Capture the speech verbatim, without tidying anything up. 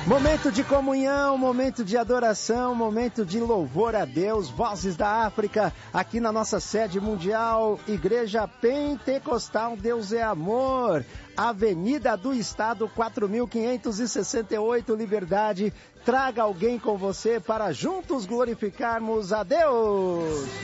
Momento de comunhão, momento de adoração, momento de louvor a Deus, Vozes da África, aqui na nossa sede mundial, Igreja Pentecostal Deus é Amor, Avenida do Estado, quatro mil quinhentos e sessenta e oito, Liberdade. Traga alguém com você para juntos glorificarmos a Deus.